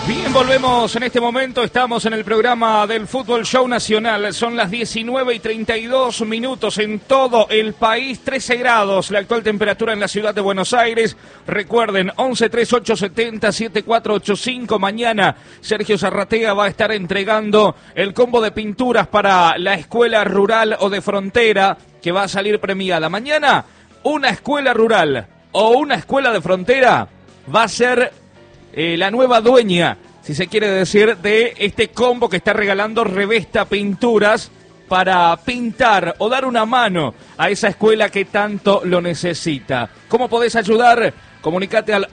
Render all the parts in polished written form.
Bien, volvemos en este momento, estamos en el programa del Fútbol Show Nacional, son las 19:32 en todo el país, 13 grados la actual temperatura en la ciudad de Buenos Aires. Recuerden, 113870-7485, mañana Sergio Zarratea va a estar entregando el combo de pinturas para la escuela rural o de frontera que va a salir premiada. Mañana, una escuela rural o una escuela de frontera va a ser la nueva dueña, si se quiere decir, de este combo que está regalando Revesta Pinturas para pintar o dar una mano a esa escuela que tanto lo necesita. ¿Cómo podés ayudar? Comunicate al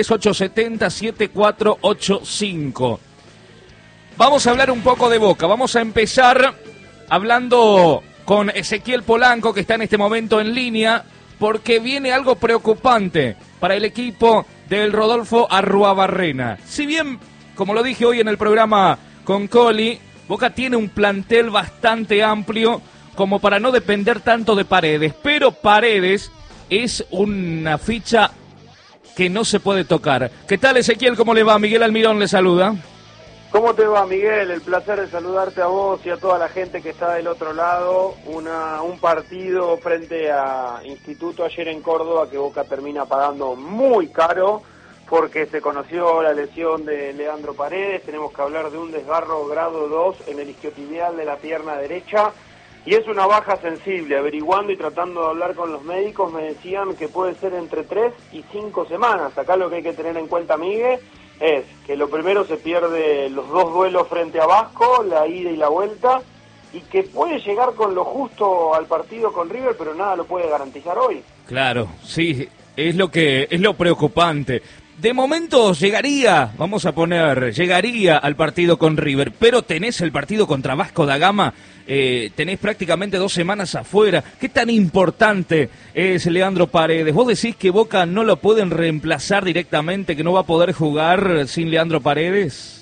113870-7485. Vamos a hablar un poco de Boca. Vamos a empezar hablando con Ezequiel Polanco, que está en este momento en línea, porque viene algo preocupante para el equipo del Rodolfo Arruabarrena. Si bien, como lo dije hoy en el programa con Coli, Boca tiene un plantel bastante amplio como para no depender tanto de Paredes, pero Paredes es una ficha que no se puede tocar. ¿Qué tal, Ezequiel? ¿Cómo le va? Miguel Almirón le saluda. ¿Cómo te va, Miguel? El placer de saludarte a vos y a toda la gente que está del otro lado. Un partido frente a Instituto ayer en Córdoba que Boca termina pagando muy caro porque se conoció la lesión de Leandro Paredes. Tenemos que hablar de un desgarro grado 2 en el isquiotibial de la pierna derecha y es una baja sensible. Averiguando y tratando de hablar con los médicos me decían que puede ser entre 3 y 5 semanas. Acá lo que hay que tener en cuenta, Miguel, es que lo primero se pierde los dos duelos frente a Vasco, la ida y la vuelta, y que puede llegar con lo justo al partido con River, pero nada lo puede garantizar hoy. Claro, sí, es lo preocupante. De momento llegaría al partido con River, pero tenés el partido contra Vasco da Gama, tenés prácticamente 2 semanas afuera. ¿Qué tan importante es Leandro Paredes? ¿Vos decís que Boca no lo pueden reemplazar directamente, que no va a poder jugar sin Leandro Paredes?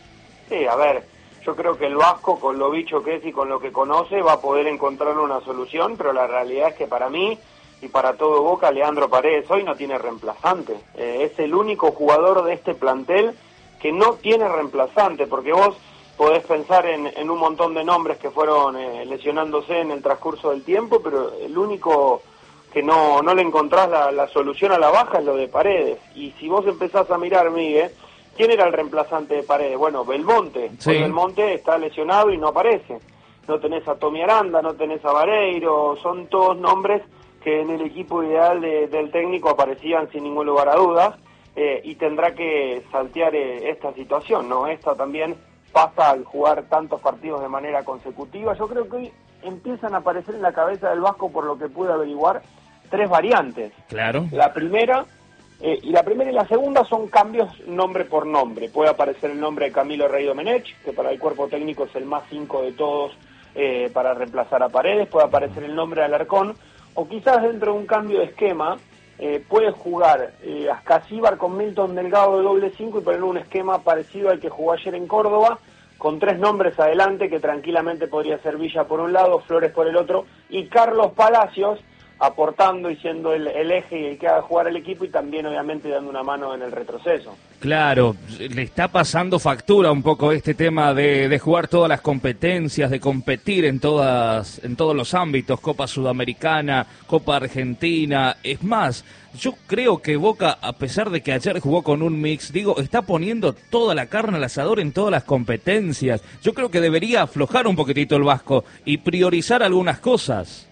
Sí, a ver, yo creo que el Vasco, con lo bicho que es y con lo que conoce, va a poder encontrar una solución, pero la realidad es que para mí y para todo Boca, Leandro Paredes hoy no tiene reemplazante. Es el único jugador de este plantel que no tiene reemplazante, porque vos podés pensar en un montón de nombres que fueron lesionándose en el transcurso del tiempo, pero el único que no le encontrás la solución a la baja es lo de Paredes. Y si vos empezás a mirar, Miguel, ¿quién era el reemplazante de Paredes? Bueno, Belmonte. Sí. Hoy Belmonte está lesionado y no aparece. No tenés a Tommy Aranda, no tenés a Vareiro, son todos nombres que en el equipo ideal del técnico aparecían sin ningún lugar a dudas, y tendrá que saltear esta situación, ¿no? Esta también pasa al jugar tantos partidos de manera consecutiva. Yo creo que hoy empiezan a aparecer en la cabeza del Vasco, por lo que pude averiguar, 3 variantes. Claro. La primera y la segunda son cambios nombre por nombre. Puede aparecer el nombre de Camilo Rey Domenech, que para el cuerpo técnico es el más 5 de todos para reemplazar a Paredes. Puede aparecer el nombre de Alarcón, o quizás dentro de un cambio de esquema puede jugar Ascasíbar con Milton Delgado de doble 5 y poner un esquema parecido al que jugó ayer en Córdoba, con 3 nombres adelante, que tranquilamente podría ser Villa por un lado, Flores por el otro, y Carlos Palacios aportando y siendo el eje y el que haga jugar el equipo, y también obviamente dando una mano en el retroceso. Claro, le está pasando factura un poco este tema de jugar todas las competencias, de competir en todos los ámbitos, Copa Sudamericana, Copa Argentina. Es más, yo creo que Boca, a pesar de que ayer jugó con un mix, está poniendo toda la carne al asador en todas las competencias. Yo creo que debería aflojar un poquitito el Vasco y priorizar algunas cosas.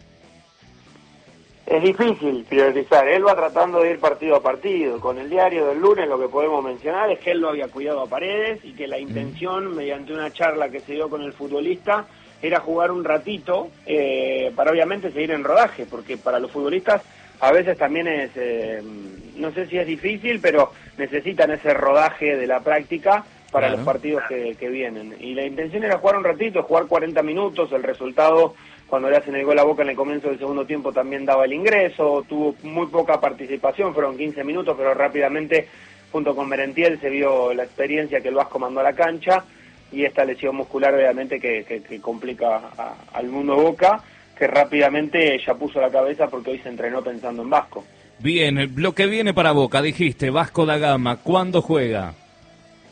Es difícil priorizar, él va tratando de ir partido a partido. Con el diario del lunes lo que podemos mencionar es que él lo había cuidado a Paredes y que la intención, mediante una charla que se dio con el futbolista, era jugar un ratito para obviamente seguir en rodaje, porque para los futbolistas a veces también es, no sé si es difícil, pero necesitan ese rodaje de la práctica para los partidos que vienen. Y la intención era jugar un ratito, jugar 40 minutos, el resultado, cuando le hacen el gol a Boca en el comienzo del segundo tiempo, también daba el ingreso, tuvo muy poca participación, fueron 15 minutos, pero rápidamente, junto con Merentiel, se vio la experiencia que el Vasco mandó a la cancha, y esta lesión muscular obviamente que complica al mundo Boca, que rápidamente ya puso la cabeza porque hoy se entrenó pensando en Vasco. Bien, lo que viene para Boca, dijiste, Vasco da Gama, ¿cuándo juega?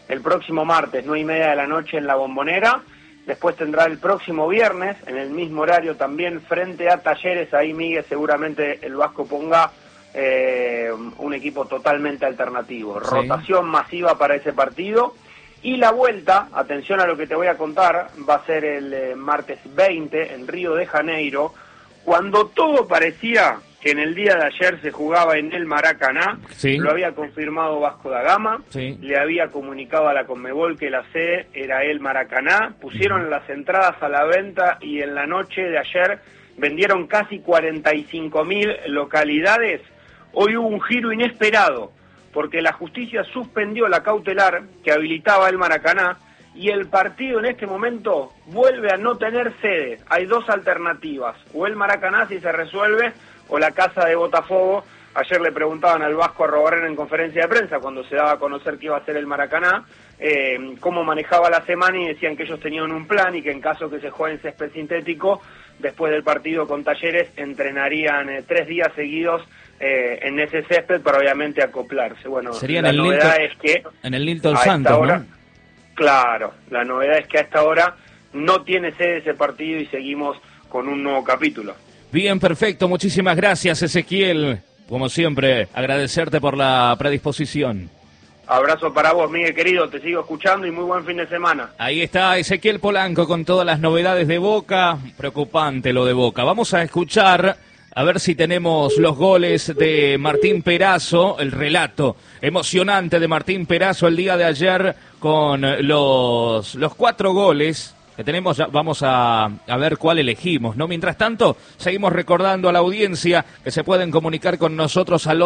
el próximo martes, 9:30 de la noche en La Bombonera. Después tendrá el próximo viernes, en el mismo horario también, frente a Talleres. Ahí, Miguel, seguramente el Vasco ponga un equipo totalmente alternativo. Sí. Rotación masiva para ese partido. Y la vuelta, atención a lo que te voy a contar, va a ser el martes 20 en Río de Janeiro, cuando todo parecía que en el día de ayer se jugaba en el Maracaná. Sí. Lo había confirmado Vasco da Gama, sí. Le había comunicado a la Conmebol que la sede era el Maracaná, pusieron las entradas a la venta y en la noche de ayer vendieron casi 45.000 localidades. Hoy hubo un giro inesperado, porque la justicia suspendió la cautelar que habilitaba el Maracaná y el partido en este momento vuelve a no tener sede. Hay dos alternativas, o el Maracaná si se resuelve, o la casa de Botafogo. Ayer le preguntaban al Vasco Arrobarrena en conferencia de prensa, cuando se daba a conocer que iba a ser el Maracaná, cómo manejaba la semana, y decían que ellos tenían un plan y que en caso que se juegue en césped sintético, después del partido con Talleres, entrenarían 3 días seguidos en ese césped para obviamente acoplarse. Bueno, sería la novedad es que en el Nilton Santos, hora, ¿no? Claro, la novedad es que a esta hora no tiene sede ese partido y seguimos con un nuevo capítulo. Bien, perfecto, muchísimas gracias, Ezequiel. Como siempre, agradecerte por la predisposición. Abrazo para vos, Miguel querido, te sigo escuchando y muy buen fin de semana. Ahí está Ezequiel Polanco con todas las novedades de Boca. Preocupante lo de Boca. Vamos a escuchar, a ver si tenemos los goles de Martín Perazo, el relato emocionante de Martín Perazo el día de ayer con los 4 goles que tenemos. Vamos a ver cuál elegimos, ¿no? Mientras tanto, seguimos recordando a la audiencia que se pueden comunicar con nosotros al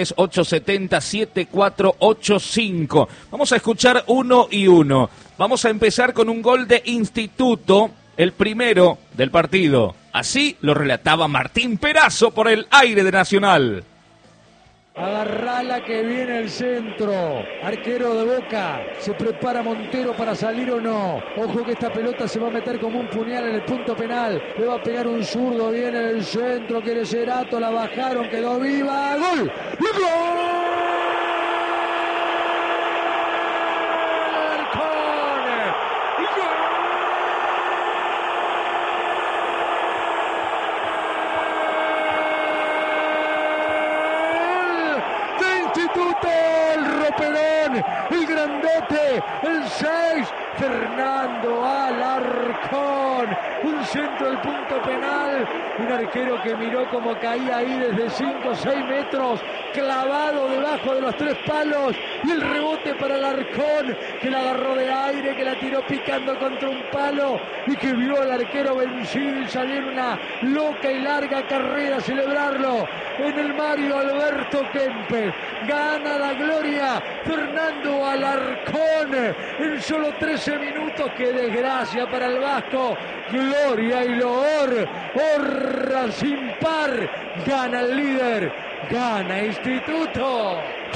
11-3870-7485. Vamos a escuchar uno y uno. Vamos a empezar con un gol de Instituto, el primero del partido. Así lo relataba Martín Perazo por el aire de Nacional. Agarrala que viene el centro. Arquero de Boca. Se prepara Montero para salir o no. Ojo que esta pelota se va a meter como un puñal en el punto penal. Le va a pegar un zurdo. Viene el centro. Quiere Cerato. La bajaron. Quedó viva. ¡Gol! ¡Gol! El grandote, el 6, Fernando Alarcón, un centro del punto penal, un arquero que miró como caía ahí desde 5 o 6 metros, clavado debajo de los 3 palos, y el rebote para Alarcón, que la agarró de aire, que la tiró picando contra un palo, y que vio al arquero vencido y salió en una loca y larga carrera a celebrarlo en el Mario Alberto Kempes. Gana la gloria Fernando Alarcón en solo 13 minutos. ¡Qué desgracia para el Vasco! Gloria y loor, honra sin par. Gana el líder, gana Instituto.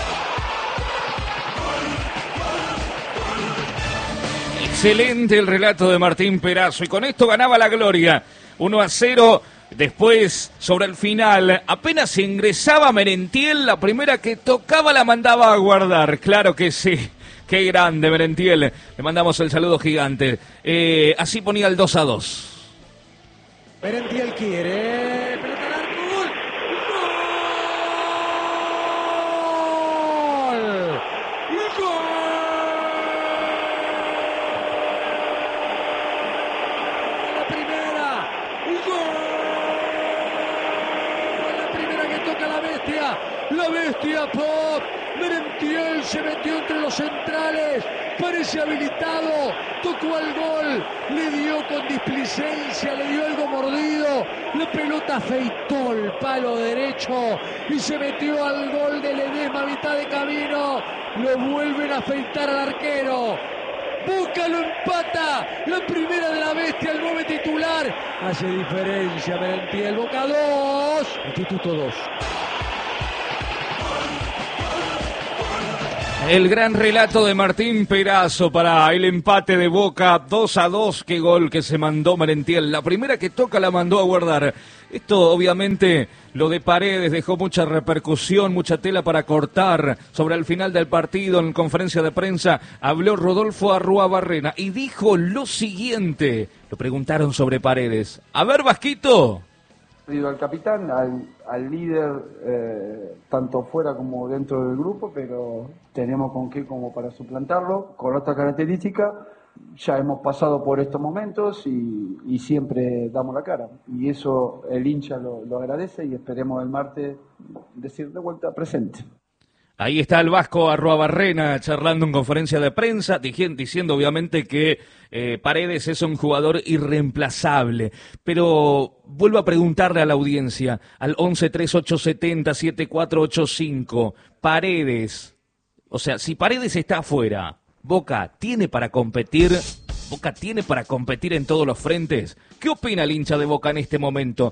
Excelente el relato de Martín Perazo, y con esto ganaba la gloria 1-0. Después, sobre el final, apenas ingresaba Merentiel, la primera que tocaba la mandaba a guardar. Claro que sí, qué grande Merentiel. Le mandamos el saludo gigante. Así ponía el 2-2. Merentiel quiere, pelota al arco, gol. ¡Gol! ¡Gol! La primera, ¡gol! La bestia Pop. Merentiel se metió entre los centrales, parece habilitado, tocó al gol, le dio con displicencia, le dio algo mordido, la pelota afeitó el palo derecho y se metió al gol de Ledesma a mitad de camino. Lo vuelven a afeitar al arquero. Boca lo empata, la primera de la bestia, el 9 titular. Hace diferencia Merentiel. Boca 2, Instituto 2. El gran relato de Martín Perazo para el empate de Boca 2-2. Qué gol que se mandó Merentiel. La primera que toca la mandó a guardar. Esto obviamente, lo de Paredes dejó mucha repercusión, mucha tela para cortar. Sobre el final del partido, en conferencia de prensa, habló Rodolfo Arruabarrena y dijo lo siguiente. Lo preguntaron sobre Paredes. A ver, Vasquito. Al capitán, al líder, tanto fuera como dentro del grupo, pero tenemos con qué como para suplantarlo, con otra característica. Ya hemos pasado por estos momentos y siempre damos la cara. Y eso el hincha lo agradece y esperemos el martes decir de vuelta presente. Ahí está el Vasco Arruabarrena charlando en conferencia de prensa, diciendo obviamente que Paredes es un jugador irreemplazable. Pero vuelvo a preguntarle a la audiencia, al 11-3870-7485, Paredes, o sea, si Paredes está afuera, Boca tiene para competir en todos los frentes. ¿Qué opina el hincha de Boca en este momento?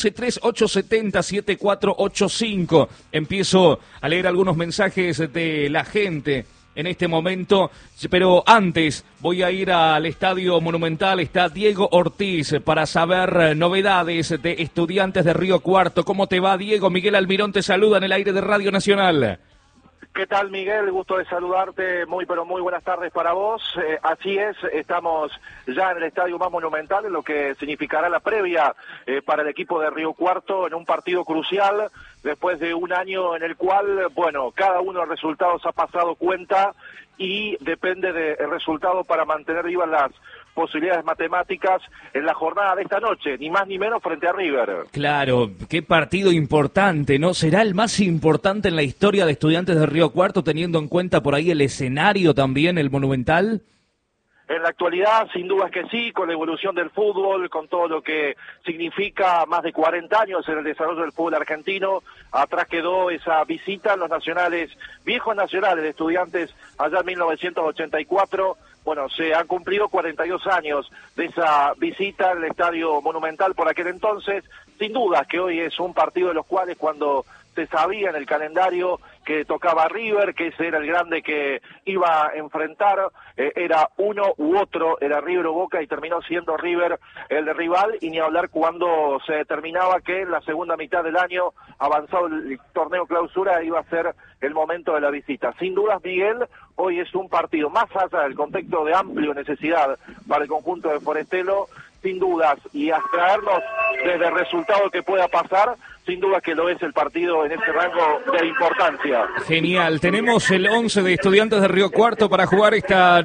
11-3870-7485. Empiezo a leer algunos mensajes de la gente en este momento, pero antes voy a ir al Estadio Monumental. Está Diego Ortiz para saber novedades de Estudiantes de Río Cuarto. ¿Cómo te va, Diego? Miguel Almirón te saluda en el aire de Radio Nacional. ¿Qué tal, Miguel? Gusto de saludarte, muy buenas tardes para vos. Así es, estamos ya en el estadio más monumental, en lo que significará la previa para el equipo de Río Cuarto en un partido crucial, después de un año en el cual, bueno, cada uno de los resultados ha pasado cuenta y depende del resultado para mantener vivas las posibilidades matemáticas en la jornada de esta noche, ni más ni menos frente a River. Claro, qué partido importante, ¿no? ¿Será el más importante en la historia de Estudiantes de Río Cuarto, teniendo en cuenta por ahí el escenario también, el Monumental? En la actualidad, sin duda es que sí, con la evolución del fútbol, con todo lo que significa más de 40 años en el desarrollo del fútbol argentino. Atrás quedó esa visita a los nacionales, viejos nacionales de Estudiantes allá en 1984. Bueno, se han cumplido 42 años de esa visita al Estadio Monumental por aquel entonces. Sin duda que hoy es un partido de los cuales, cuando se sabía en el calendario que tocaba River, que ese era el grande que iba a enfrentar, era uno u otro, era River o Boca, y terminó siendo River el rival, y ni hablar cuando se determinaba que en la segunda mitad del año, avanzado el torneo clausura, iba a ser el momento de la visita. Sin dudas, Miguel, hoy es un partido más allá del contexto de amplia necesidad para el conjunto de Forestelo, sin dudas, y abstraernos desde el resultado que pueda pasar, sin duda que lo es el partido en este rango de importancia. Genial, tenemos el 11 de Estudiantes de Río Cuarto para jugar esta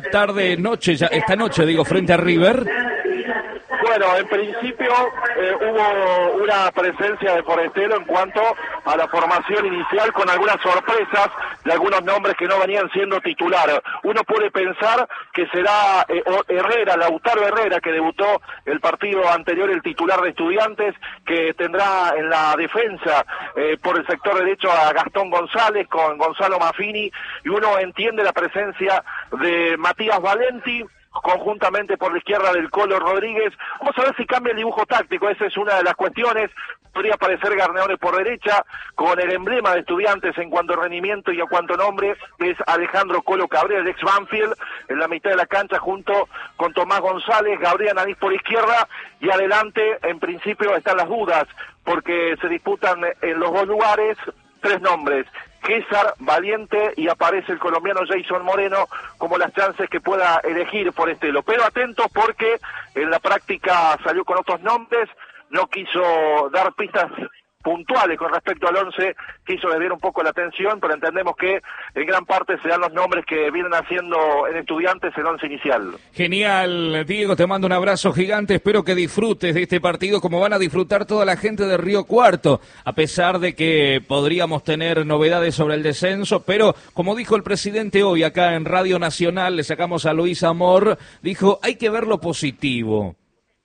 noche, frente a River. Bueno, en principio hubo una presencia de Forestelo en cuanto a la formación inicial, con algunas sorpresas de algunos nombres que no venían siendo titular. Uno puede pensar que será Lautaro Herrera, que debutó el partido anterior, el titular de Estudiantes, que tendrá en la defensa por el sector derecho a Gastón González con Gonzalo Maffini, y uno entiende la presencia de Matías Valenti, conjuntamente por la izquierda del Colo Rodríguez. Vamos a ver si cambia el dibujo táctico, esa es una de las cuestiones. Podría aparecer Garneones por derecha, con el emblema de Estudiantes en cuanto a rendimiento y en cuanto a nombre, es Alejandro Colo Cabrera, el ex Banfield, en la mitad de la cancha junto con Tomás González, Gabriel Anís por izquierda, y adelante en principio están las dudas, porque se disputan en los dos lugares tres nombres: César, Valiente, y aparece el colombiano Jason Moreno como las chances que pueda elegir Forestelo. Pero atentos, porque en la práctica salió con otros nombres, no quiso dar pistas puntuales con respecto al 11, quiso desviar un poco la atención, pero entendemos que en gran parte serán los nombres que vienen haciendo en Estudiantes el 11 inicial. Genial, Diego, te mando un abrazo gigante, espero que disfrutes de este partido como van a disfrutar toda la gente de Río Cuarto, a pesar de que podríamos tener novedades sobre el descenso, pero como dijo el presidente hoy acá en Radio Nacional, le sacamos a Luis Amor, dijo, hay que ver lo positivo,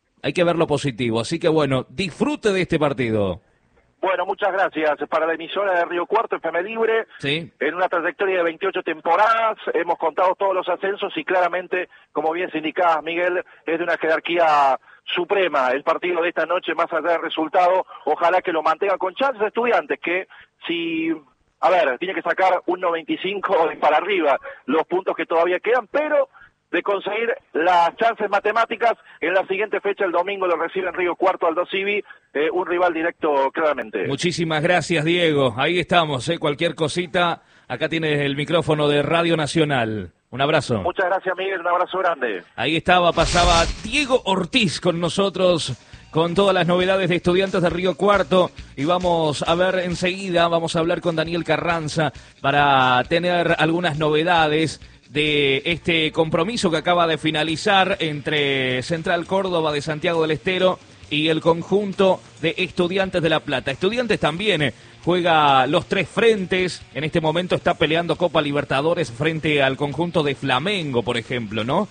así que bueno, disfrute de este partido. Bueno, muchas gracias. Para la emisora de Río Cuarto, FM Libre, sí, en una trayectoria de 28 temporadas, hemos contado todos los ascensos y claramente, como bien se indicaba, Miguel, es de una jerarquía suprema. El partido de esta noche, más allá del resultado, ojalá que lo mantenga con chances de Estudiantes, que si a ver, tiene que sacar un 95 para arriba los puntos que todavía quedan, pero de conseguir las chances matemáticas, en la siguiente fecha, el domingo, lo recibe en Río Cuarto Aldo Civi, un rival directo claramente. Muchísimas gracias, Diego. Ahí estamos, cualquier cosita, acá tienes el micrófono de Radio Nacional. Un abrazo. Muchas gracias, Miguel, un abrazo grande. Ahí pasaba Diego Ortiz con nosotros, con todas las novedades de Estudiantes de Río Cuarto, y vamos a ver enseguida, vamos a hablar con Daniel Carranza para tener algunas novedades de este compromiso que acaba de finalizar entre Central Córdoba de Santiago del Estero y el conjunto de Estudiantes de La Plata. Estudiantes también juega los tres frentes, en este momento está peleando Copa Libertadores frente al conjunto de Flamengo, por ejemplo, ¿no?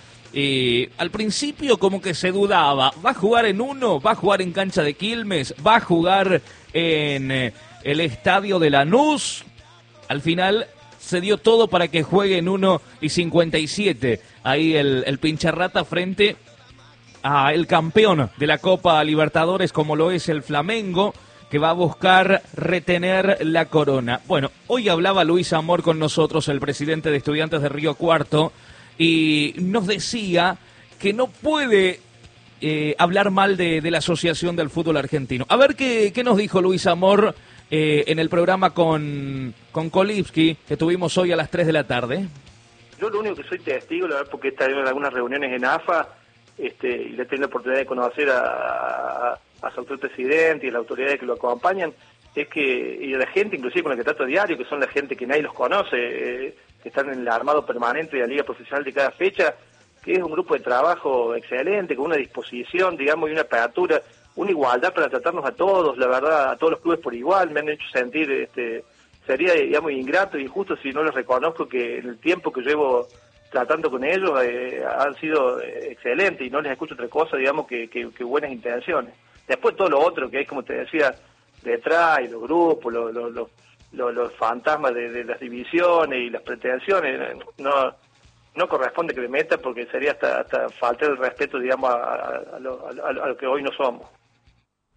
Al principio como que se dudaba, ¿va a jugar en uno? ¿Va a jugar en cancha de Quilmes? ¿Va a jugar en el estadio de Lanús? Al final se dio todo para que juegue en 1:57. Ahí el Pincharrata frente a el campeón de la Copa Libertadores, como lo es el Flamengo, que va a buscar retener la corona. Bueno, hoy hablaba Luis Amor con nosotros, el presidente de Estudiantes de Río Cuarto, y nos decía que no puede hablar mal de la Asociación del Fútbol Argentino. A ver qué nos dijo Luis Amor en el programa con Kolipski, que tuvimos hoy a las 3 de la tarde. Yo lo único que soy testigo, la verdad, porque he estado en algunas reuniones en AFA, y le he tenido la oportunidad de conocer a su actual presidente y a las autoridades que lo acompañan, es que, y a la gente inclusive con la que trato diario, que son la gente que nadie los conoce, que están en el armado permanente de la liga profesional de cada fecha, que es un grupo de trabajo excelente, con una disposición, digamos, y una apertura, una igualdad para tratarnos a todos, la verdad, a todos los clubes por igual. Me han hecho sentir, sería, digamos, ingrato e injusto si no les reconozco que en el tiempo que llevo tratando con ellos han sido excelentes, y no les escucho otra cosa, digamos, que buenas intenciones. Después todo lo otro que es, como te decía, detrás, y los grupos, los fantasmas de las divisiones y las pretensiones, no corresponde que me meta, porque sería hasta faltar el respeto, digamos, a lo que hoy no somos.